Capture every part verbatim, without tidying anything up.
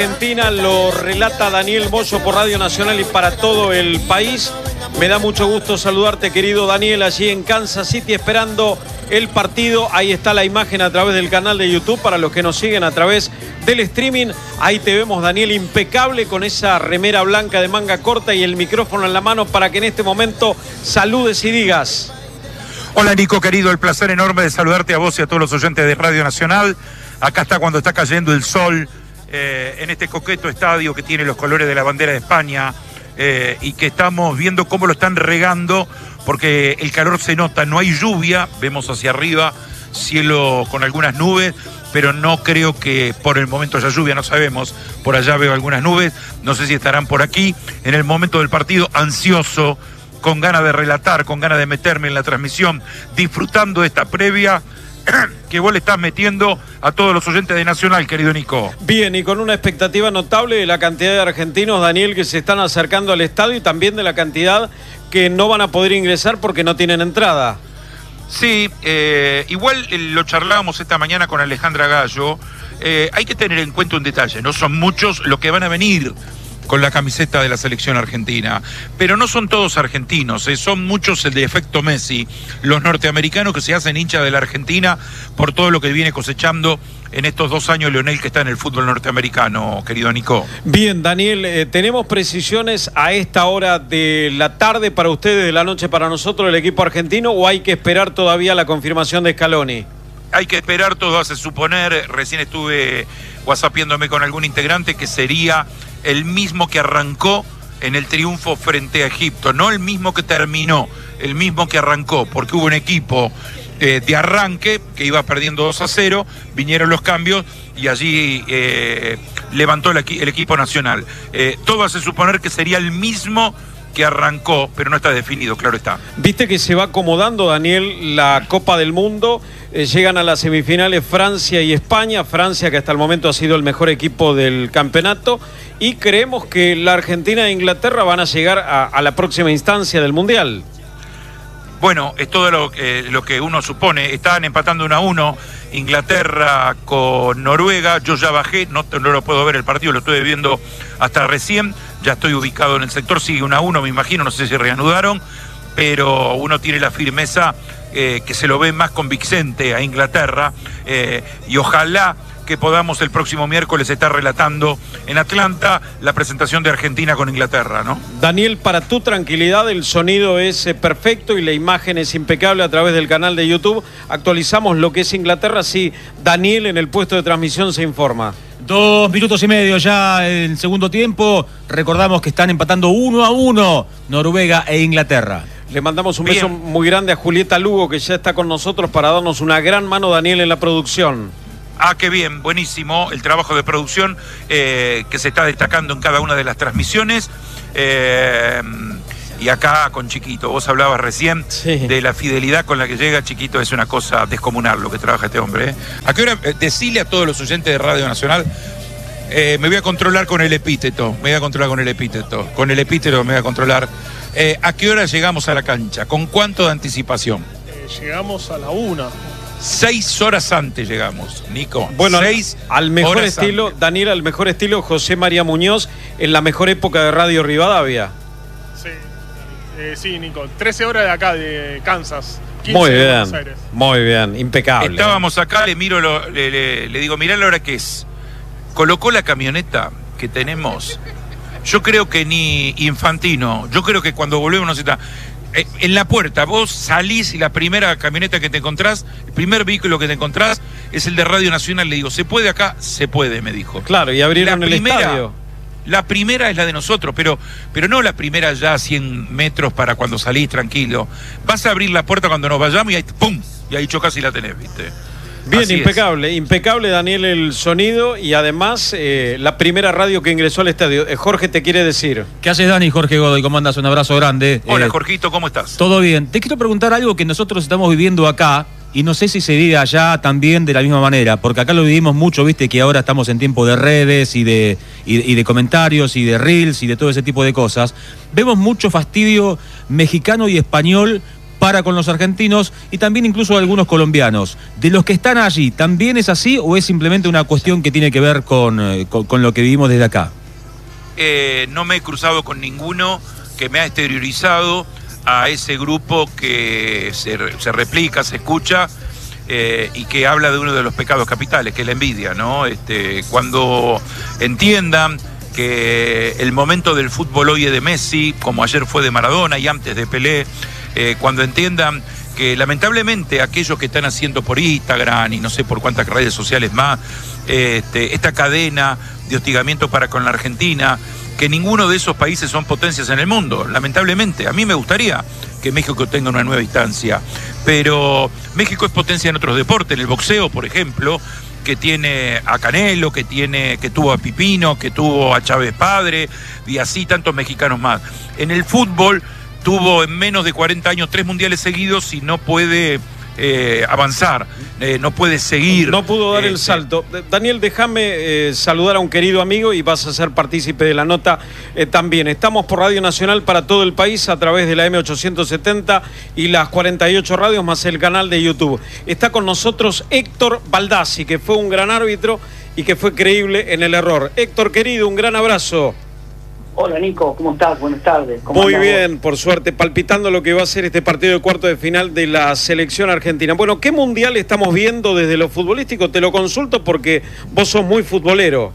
Argentina lo relata Daniel Moyo por Radio Nacional y para todo el país. Me da mucho gusto saludarte, querido Daniel, allí en Kansas City esperando el partido. Ahí está la imagen a través del canal de YouTube para los que nos siguen a través del streaming. Ahí te vemos, Daniel, impecable con esa remera blanca de manga corta y el micrófono en la mano para que en este momento saludes y digas. Hola, Nico, querido, el placer enorme de saludarte a vos y a todos los oyentes de Radio Nacional. Acá está cuando está cayendo el sol. Eh, en este coqueto estadio que tiene los colores de la bandera de España eh, y que estamos viendo cómo lo están regando porque el calor se nota, no hay lluvia, vemos hacia arriba cielo con algunas nubes, pero no creo que por el momento haya lluvia, no sabemos, por allá veo algunas nubes, no sé si estarán por aquí, en el momento del partido, ansioso, con ganas de relatar, con ganas de meterme en la transmisión, disfrutando de esta previa que vos le estás metiendo a todos los oyentes de Nacional, querido Nico. Bien, y con una expectativa notable de la cantidad de argentinos, Daniel, que se están acercando al estadio y también de la cantidad que no van a poder ingresar porque no tienen entrada. Sí, eh, igual eh, lo charlábamos esta mañana con Alejandra Gallo. Eh, hay que tener en cuenta un detalle, no son muchos los que van a venir con la camiseta de la selección argentina, pero no son todos argentinos, eh, son muchos el de efecto Messi, los norteamericanos que se hacen hinchas de la Argentina por todo lo que viene cosechando en estos dos años Lionel que está en el fútbol norteamericano, querido Nico. Bien, Daniel, eh, ¿tenemos precisiones a esta hora de la tarde para ustedes, de la noche para nosotros, el equipo argentino, o hay que esperar todavía la confirmación de Scaloni? Hay que esperar, todo hace suponer, recién estuve whatsappiéndome con algún integrante que sería el mismo que arrancó en el triunfo frente a Egipto, no el mismo que terminó, el mismo que arrancó, porque hubo un equipo eh, de arranque que iba perdiendo dos a cero, vinieron los cambios y allí eh, levantó el, el equipo nacional. Eh, todo hace suponer que sería el mismo que arrancó, pero no está definido, claro está. Viste que se va acomodando, Daniel, la Copa del Mundo, eh, llegan a las semifinales Francia y España, Francia que hasta el momento ha sido el mejor equipo del campeonato, y creemos que la Argentina e Inglaterra van a llegar a, a la próxima instancia del Mundial. Bueno, es todo lo, eh, lo que uno supone. Estaban empatando uno a uno Inglaterra con Noruega. Yo ya bajé, no, no lo puedo ver el partido, lo estoy viendo hasta recién. Ya estoy ubicado en el sector, sigue uno a uno, me imagino, no sé si reanudaron, pero uno tiene la firmeza eh, que se lo ve más convincente a Inglaterra eh, y ojalá que podamos el próximo miércoles estar relatando en Atlanta la presentación de Argentina con Inglaterra, ¿no? Daniel, para tu tranquilidad, el sonido es eh, perfecto y la imagen es impecable a través del canal de YouTube. Actualizamos lo que es Inglaterra, si Daniel en el puesto de transmisión se informa. Dos minutos y medio ya en segundo tiempo. Recordamos que están empatando uno a uno Noruega e Inglaterra. Le mandamos un beso Bien. muy grande a Julieta Lugo, que ya está con nosotros para darnos una gran mano, Daniel, en la producción. Ah, qué bien, buenísimo el trabajo de producción eh, que se está destacando en cada una de las transmisiones. Eh, y acá con Chiquito, vos hablabas recién sí. de la fidelidad con la que llega Chiquito, es una cosa descomunal lo que trabaja este hombre. ¿eh? ¿A qué hora? Eh, decile a todos los oyentes de Radio Nacional, eh, me voy a controlar con el epíteto, me voy a controlar con el epíteto, con el epíteto me voy a controlar. Eh, ¿A qué hora llegamos a la cancha? ¿Con cuánto de anticipación? Eh, llegamos a la una. Seis horas antes llegamos, Nico. Bueno, Seis al mejor horas estilo, antes. Daniel, al mejor estilo José María Muñoz, en la mejor época de Radio Rivadavia. Sí, eh, sí, Nico. trece horas de acá, de Kansas. quince muy de bien, Buenos Aires. muy bien, impecable. Estábamos acá, le miro, lo, le, le, le digo, mirá la hora que es. Colocó la camioneta que tenemos. Yo creo que ni Infantino, yo creo que cuando volvemos nos está... Eh, en la puerta, vos salís y la primera camioneta que te encontrás, el primer vehículo que te encontrás es el de Radio Nacional. Le digo, ¿se puede acá? Se puede, me dijo. Claro, y abrieron la el primera, estadio. La primera es la de nosotros, pero, pero no la primera ya a cien metros para cuando salís tranquilo. Vas a abrir la puerta cuando nos vayamos y ahí, ¡pum! Y ahí chocás y la tenés, ¿viste? Bien, Así impecable, es. impecable, Daniel, el sonido y además eh, la primera radio que ingresó al estadio. Eh, Jorge te quiere decir. ¿Qué haces, Dani? Jorge Godoy, ¿cómo andas? Un abrazo grande. Hola, eh, Jorgito, ¿cómo estás? Todo bien. Te quiero preguntar algo que nosotros estamos viviendo acá y no sé si se vive allá también de la misma manera, porque acá lo vivimos mucho, viste que ahora estamos en tiempo de redes y de, y, y de comentarios y de reels y de todo ese tipo de cosas. Vemos mucho fastidio mexicano y español para con los argentinos y también incluso algunos colombianos. De los que están allí, ¿también es así o es simplemente una cuestión que tiene que ver con, eh, con, con lo que vivimos desde acá? Eh, no me he cruzado con ninguno que me ha exteriorizado a ese grupo que se, se replica, se escucha eh, y que habla de uno de los pecados capitales, que es la envidia, ¿no? Este, cuando entiendan que el momento del fútbol hoy es de Messi, como ayer fue de Maradona y antes de Pelé, eh, cuando entiendan que lamentablemente aquellos que están haciendo por Instagram y no sé por cuántas redes sociales más, este, esta cadena de hostigamiento para con la Argentina, que ninguno de esos países son potencias en el mundo, lamentablemente. A mí me gustaría que México tenga una nueva instancia, pero México es potencia en otros deportes, en el boxeo, por ejemplo, que tiene a Canelo, que tiene, que tuvo a Pipino, que tuvo a Chávez Padre, y así tantos mexicanos más. En el fútbol tuvo en menos de cuarenta años tres mundiales seguidos y no puede eh, avanzar, eh, no puede seguir. No pudo dar eh, el salto. Daniel, déjame eh, saludar a un querido amigo y vas a ser partícipe de la nota eh, también. Estamos por Radio Nacional para todo el país a través de la eme ochocientos setenta y las cuarenta y ocho radios más el canal de YouTube. Está con nosotros Héctor Baldassi, que fue un gran árbitro y que fue creíble en el error. Héctor, querido, un gran abrazo. Hola Nico, ¿cómo estás? Buenas tardes. ¿Cómo Muy andamos? bien, por suerte, palpitando lo que va a ser este partido de cuarto de final de la selección argentina. Bueno, ¿qué mundial estamos viendo desde lo futbolístico? Te lo consulto porque vos sos muy futbolero.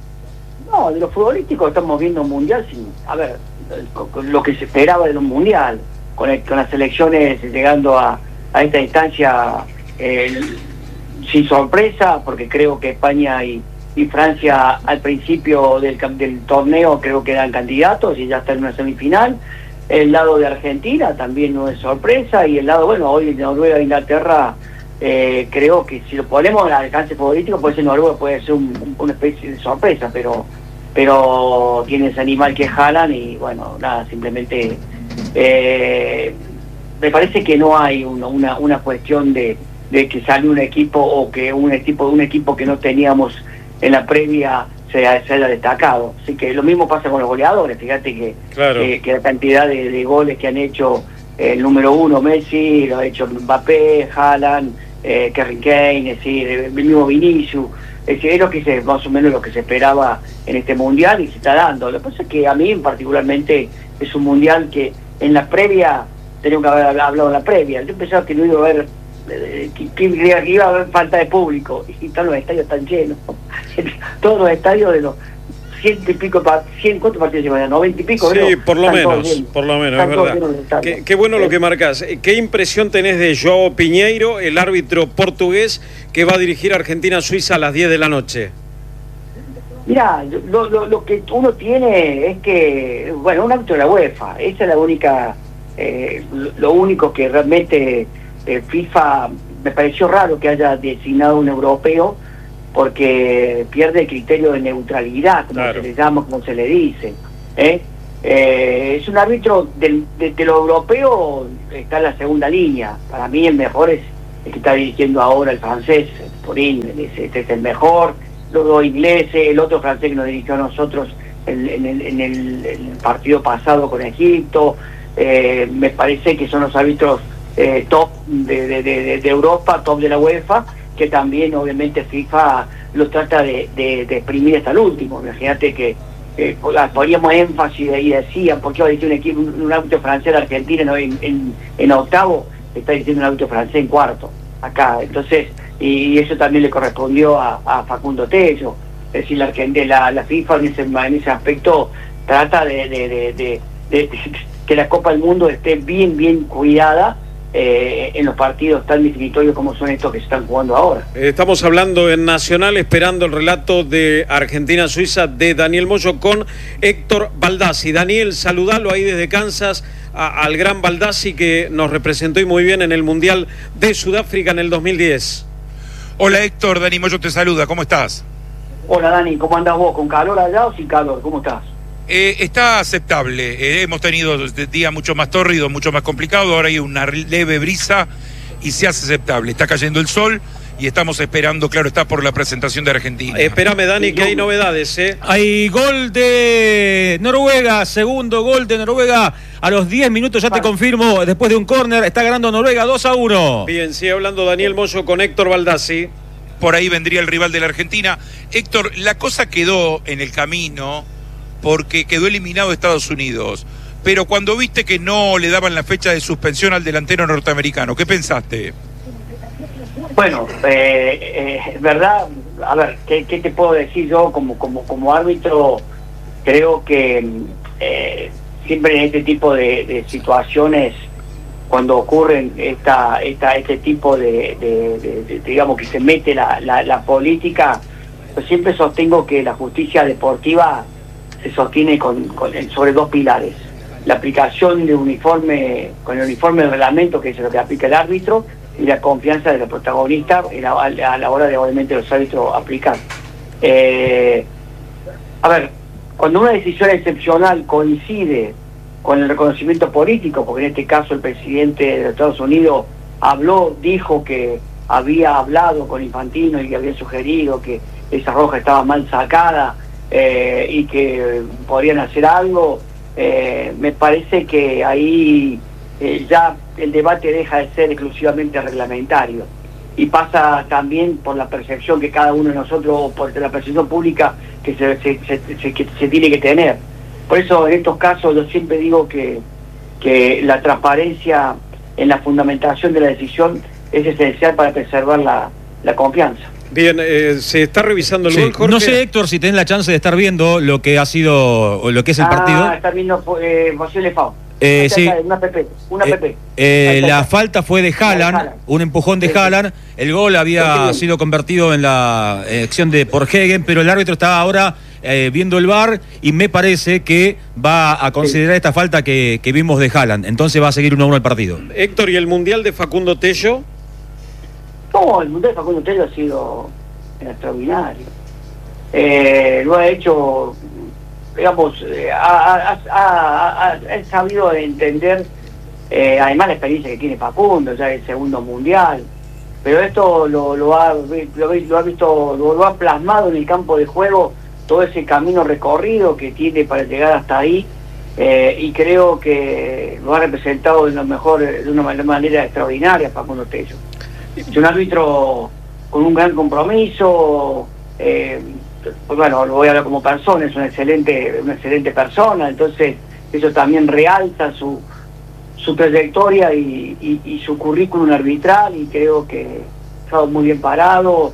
No, de lo futbolístico estamos viendo un mundial sin, a ver, con, con lo que se esperaba de un mundial, con, el, con las selecciones llegando a, a esta instancia eh, sin sorpresa, porque creo que España y y Francia al principio del, del torneo creo que eran candidatos y ya está en una semifinal. El lado de Argentina también no es sorpresa, y el lado, bueno, hoy Noruega e Inglaterra, eh, creo que si lo ponemos al alcance futbolístico, puede ser Noruega, puede ser un, un, una especie de sorpresa, pero pero tiene ese animal que jalan y bueno, nada, simplemente eh, me parece que no hay una, una, una cuestión de, de que sale un equipo o que un equipo, un equipo que no teníamos en la previa se, se haya destacado. Así que lo mismo pasa con los goleadores. Fíjate que, claro. que, que la cantidad de, de goles que han hecho el número uno Messi, lo ha hecho Mbappé, Haaland, eh, Harry Kane, es decir, el mismo Vinicius. Es decir, es lo que se, más o menos lo que se esperaba en este mundial y se está dando. Lo que pasa es que a mí particularmente es un mundial que en la previa, tenía que haber hablado en la previa, yo pensaba que no iba a haber Que, que, que iba a haber falta de público y todos los estadios están llenos. Todos los estadios de los ciento y pico, cien, ¿cuántos partidos llevan? noventa y pico, sí, creo. por lo menos, por lo menos, es verdad. Qué, qué bueno lo que marcás. ¿Qué impresión tenés de João Piñeiro, el árbitro portugués que va a dirigir Argentina-Suiza a las diez de la noche? Mirá, lo, lo, lo que uno tiene es que, bueno, un árbitro de la UEFA, esa es la única, eh, lo, lo único que realmente eh, FIFA, me pareció raro que haya designado un europeo, porque pierde el criterio de neutralidad, como claro. se le llama, como se le dice. ¿eh? Eh, es un árbitro del, de, de lo europeo, está en la segunda línea. Para mí el mejor es el que está dirigiendo ahora el francés, Porín, este es el mejor. Los dos ingleses, el otro francés que nos dirigió a nosotros en, en, el, en el, el partido pasado con Egipto. Eh, me parece que son los árbitros eh, top de, de, de, de Europa, top de la UEFA, que también obviamente FIFA lo trata de, de, de exprimir hasta el último. Imagínate que eh, poníamos énfasis y decían, ¿por qué va a decir un equipo, un, un árbitro francés de Argentina no, en, en, en octavo? Está diciendo un árbitro francés en cuarto, acá. Entonces, y eso también le correspondió a, a Facundo Tello. Es decir, la, la, la FIFA en ese, en ese aspecto trata de, de, de, de, de, de que la Copa del Mundo esté bien, bien cuidada, Eh, en los partidos tan definitorios como son estos que se están jugando ahora. Estamos hablando en Nacional, esperando el relato de Argentina-Suiza de Daniel Moyo con Héctor Baldassi. Daniel, saludalo ahí desde Kansas a, al gran Baldassi, que nos representó y muy bien en el Mundial de Sudáfrica en el dos mil diez. Hola Héctor, Dani Moyo te saluda, ¿cómo estás? Hola Dani, ¿cómo andás vos? ¿Con calor allá o sin calor? ¿Cómo estás? Eh, está aceptable, eh, hemos tenido días mucho más tórridos, mucho más complicados, ahora hay una leve brisa y se hace aceptable, está cayendo el sol y estamos esperando, claro, está por la presentación de Argentina. Espérame, Dani, que hay novedades, ¿eh? Hay gol de Noruega, segundo gol de Noruega a los diez minutos, ya te confirmo, después de un córner, está ganando Noruega dos a uno. Bien, sigue hablando Daniel Moyo con Héctor Baldassi. Por ahí vendría el rival de la Argentina. Héctor, la cosa quedó en el camino porque quedó eliminado Estados Unidos. Pero cuando viste que no le daban la fecha de suspensión al delantero norteamericano, ¿qué pensaste? Bueno, eh, eh, verdad, a ver, ¿qué, qué te puedo decir yo como, como, como árbitro? Creo que eh, siempre en este tipo de, de situaciones, cuando ocurren esta, esta, este tipo de, de, de, de, digamos, que se mete la, la, la política, pues siempre sostengo que la justicia deportiva se sostiene con, con, sobre dos pilares: la aplicación de uniforme, con el uniforme del reglamento, que es lo que aplica el árbitro, y la confianza de los protagonistas a la, a la hora de, obviamente, los árbitros aplicar. Eh, a ver, cuando una decisión excepcional coincide con el reconocimiento político, porque en este caso el presidente de Estados Unidos habló, dijo que había hablado con Infantino y que había sugerido que esa roja estaba mal sacada eh, y que podrían hacer algo, eh, me parece que ahí eh, ya el debate deja de ser exclusivamente reglamentario y pasa también por la percepción que cada uno de nosotros, por la percepción pública que se, se, se, se, que se tiene que tener. Por eso en estos casos yo siempre digo que, que la transparencia en la fundamentación de la decisión es esencial para preservar la, la confianza. Bien, eh, se está revisando el Sí. gol, Jorge. No sé, Héctor, si tenés la chance de estar viendo lo que ha sido, o lo que es el ah, partido. está viendo eh, posible foul. Eh, sí. Una P P, una Eh, P P. eh, Está, la está. falta fue de Haaland, Haaland. un empujón de Sí, sí. Haaland. El gol había Sí. sido convertido en la eh, acción de por Hegen, pero el árbitro está ahora eh, viendo el V A R y me parece que va a considerar sí. esta falta que, que vimos de Haaland. Entonces va a seguir uno a uno el partido. Héctor, ¿y el Mundial de Facundo Tello? No, el Mundial de Facundo Tello ha sido extraordinario. Eh, lo ha hecho, digamos, eh, ha, ha, ha, ha, ha sabido entender, eh, además la experiencia que tiene Facundo, ya el segundo Mundial, pero esto lo, lo, ha, lo, lo ha visto, lo, lo ha plasmado en el campo de juego, todo ese camino recorrido que tiene para llegar hasta ahí, eh, y creo que lo ha representado de, lo mejor, de una manera extraordinaria Facundo Tello. Es un árbitro con un gran compromiso, eh, pues bueno, lo voy a hablar como persona, es una excelente, una excelente persona, entonces eso también realza su, su trayectoria y, y, y su currículum arbitral, y creo que ha estado muy bien parado.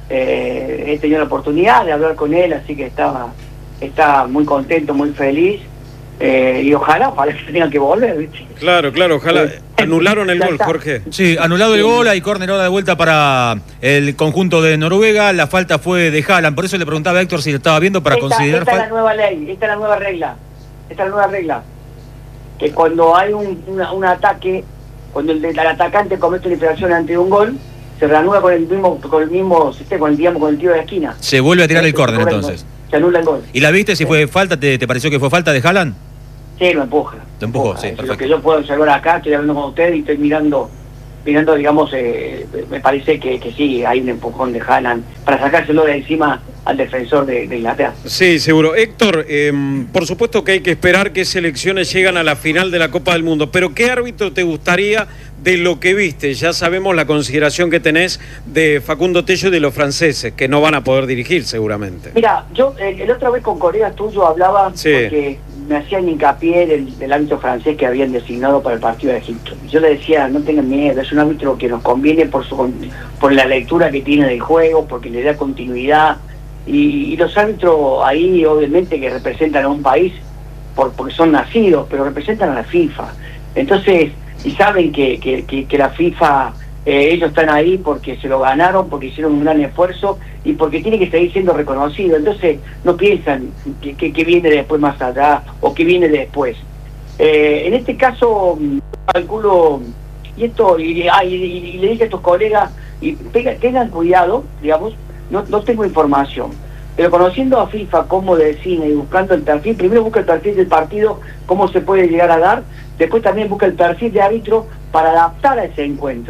Eh, he tenido la oportunidad de hablar con él, así que estaba, está muy contento, muy feliz, eh, y ojalá, ojalá que tengan que volver, ¿viste? Claro, claro, ojalá. Eh, Anularon el ya gol, está. Jorge. Sí, anulado el gol, hay córner ahora de vuelta para el conjunto de Noruega. La falta fue de Haaland, por eso le preguntaba a Héctor si lo estaba viendo para esta, considerar esta es la falta. nueva ley, esta es la nueva regla, esta es la nueva regla, que cuando hay un, una, un ataque, cuando el, el atacante comete una infracción ante un gol, se reanuda con el mismo, con el mismo sistema, con el, digamos, con el tiro de esquina. Se vuelve a tirar el Se córner cobra el entonces. gol, se anula el gol. ¿Y la viste si Sí. fue falta? ¿Te, te pareció que fue falta de Haaland? Sí, lo empuja. Te empujó, sí, Eso es perfecto. lo que yo puedo observar acá, estoy hablando con usted y estoy mirando, mirando digamos, eh, me parece que, que sí, hay un empujón de Haaland para sacárselo de encima al defensor de, de Inglaterra. Sí, seguro. Héctor, eh, por supuesto que hay que esperar que selecciones llegan a la final de la Copa del Mundo, pero ¿qué árbitro te gustaría de lo que viste? Ya sabemos la consideración que tenés de Facundo Tello y de los franceses, que no van a poder dirigir seguramente. Mira, yo eh, el otra vez con colegas tuyos hablaba, Sí. porque me hacían hincapié del, del árbitro francés que habían designado para el partido de Egipto. Yo le decía, no tengan miedo, es un árbitro que nos conviene por su por la lectura que tiene del juego, porque le da continuidad, y, y los árbitros ahí obviamente que representan a un país por, porque son nacidos, pero representan a la FIFA. Entonces, y saben que, que, que, que la FIFA, eh, ellos están ahí porque se lo ganaron, porque hicieron un gran esfuerzo y porque tiene que seguir siendo reconocido. Entonces no piensan que, que, que viene después más allá o que viene después. Eh, en este caso, calculo, y esto, y, ah, y, y, y le dije a tus colegas, y pega, tengan cuidado, digamos, no, no tengo información, pero conociendo a FIFA cómo define y buscando el perfil, primero busca el perfil del partido, cómo se puede llegar a dar, después también busca el perfil de árbitro para adaptar a ese encuentro.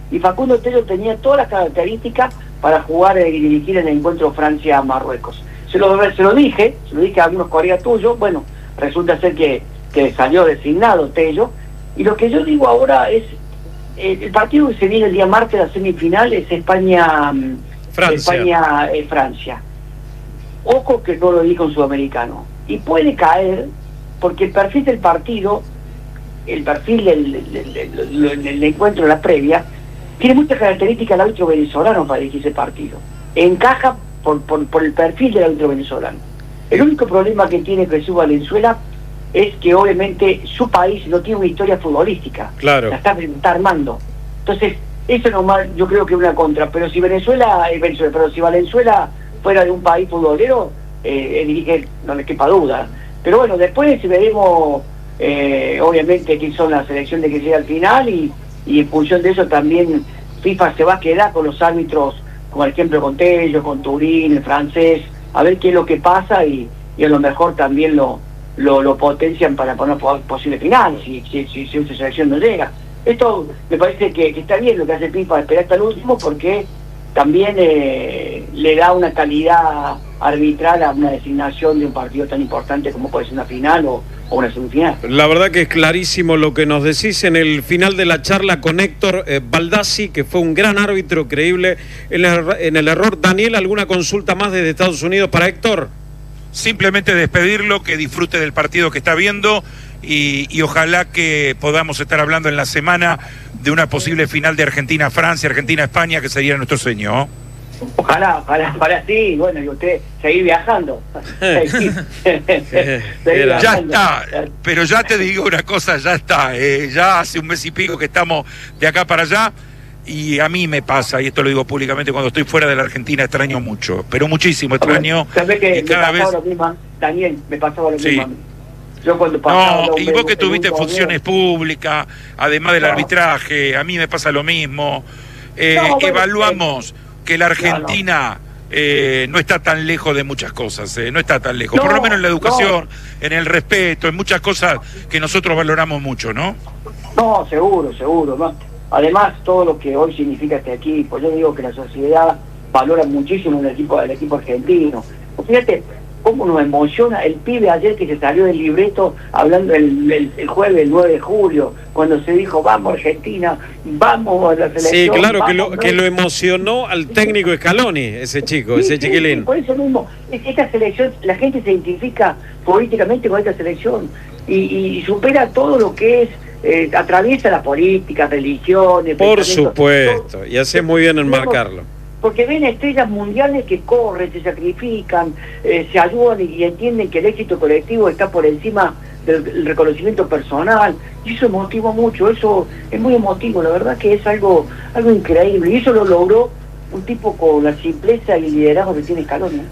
y Facundo Tello tenía todas las características para jugar y dirigir en el encuentro Francia-Marruecos. Se lo, se lo dije, se lo dije a algunos colegas tuyos, bueno, resulta ser que, que salió designado Tello, y lo que yo digo ahora es, eh, el partido que se viene el día martes, la semifinal, es España, Francia. España eh, Francia. Ojo que no lo dijo un sudamericano. Y puede caer, porque el perfil del partido, el perfil del, del, del, del, del encuentro, la previa, tiene muchas características del árbitro venezolano para dirigir ese partido. Encaja por, por, por el perfil del árbitro venezolano. El único problema que tiene Jesús Valenzuela es que obviamente su país no tiene una historia futbolística. Claro. La está, está armando. Entonces, eso nomás yo creo que es una contra. Pero si Venezuela, eh, Venezuela, pero si Valenzuela fuera de un país futbolero, eh, dirige, no le quepa duda. Pero bueno, después veremos eh, obviamente quién son las selecciones que llega al final y, y en función de eso también FIFA se va a quedar con los árbitros, como por ejemplo con Tello, con Turín, el francés, a ver qué es lo que pasa y, y a lo mejor también lo, lo, lo potencian para poner posible final si, si, si, si esa selección no llega. Esto me parece que, que está bien lo que hace FIFA, esperar hasta el último, porque también eh, le da una calidad arbitral a una designación de un partido tan importante como puede ser una final o, o una semifinal. La verdad que es clarísimo lo que nos decís en el final de la charla con Héctor eh, Baldassi, que fue un gran árbitro, creíble en el, en el error. Daniel, ¿alguna consulta más desde Estados Unidos para Héctor? Simplemente despedirlo, que disfrute del partido que está viendo y, y ojalá que podamos estar hablando en la semana de una posible final de Argentina-Francia, Argentina-España, que sería nuestro sueño. Ojalá, ojalá, ojalá sí, bueno, y usted seguir viajando. seguir, seguir ya viajando. está, pero ya te digo una cosa, ya está, eh, ya hace un mes y pico que estamos de acá para allá y a mí me pasa, y esto lo digo públicamente, cuando estoy fuera de la Argentina extraño mucho, pero muchísimo extraño. ¿Sabés que y me cada pasaba vez... lo mismo? Daniel, me pasaba lo Sí. mismo. Yo cuando pasaba No, un- y vos que en tuviste un funciones torneo- públicas, además del No. arbitraje, a mí me pasa lo mismo. Eh, No, bueno, evaluamos que la Argentina eh, no está tan lejos de muchas cosas, eh, no está tan lejos. No, Por lo menos en la educación, en el respeto, en muchas cosas que nosotros valoramos mucho, ¿no? No, seguro, seguro. ¿no? Además, todo lo que hoy significa este equipo, yo digo que la sociedad valora muchísimo el equipo, el equipo argentino. Fíjate cómo nos emociona el pibe ayer que se salió del libreto hablando el, el, el jueves, el nueve de julio, cuando se dijo, vamos Argentina, vamos a la selección. Sí, claro, que vamos, lo, ¿no? que lo emocionó al técnico Scaloni, ese chico, Sí, ese sí, chiquilín. sí, por eso mismo, es- esta selección, la gente se identifica políticamente con esta selección y, y supera todo lo que es, eh, atraviesa las políticas, religiones. Por pensamientos, supuesto, todo. y hace muy bien en marcarlo. Porque ven estrellas mundiales que corren, se sacrifican, eh, se ayudan y, y entienden que el éxito colectivo está por encima del, del reconocimiento personal, y eso motiva mucho, eso es muy emotivo, la verdad que es algo algo increíble, y eso lo logró un tipo con la simpleza y el liderazgo que tiene Scaloni.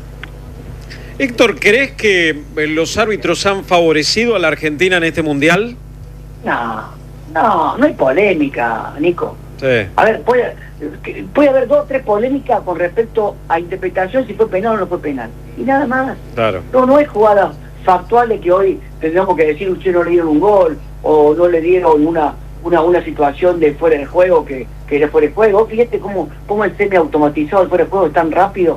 Héctor, ¿crees que eh, los árbitros han favorecido a la Argentina en este Mundial? No, no, no hay polémica, Nico. Sí. A ver, puede, puede haber dos o tres polémicas con respecto a interpretación si fue penal o no fue penal. Y nada más. Claro. No, no hay jugadas factuales que hoy tendríamos que decir usted no le dieron un gol o no le dieron una una, una situación de fuera de juego que, que era fuera de juego. Fíjate cómo, cómo el semi automatizado del fuera de juego es tan rápido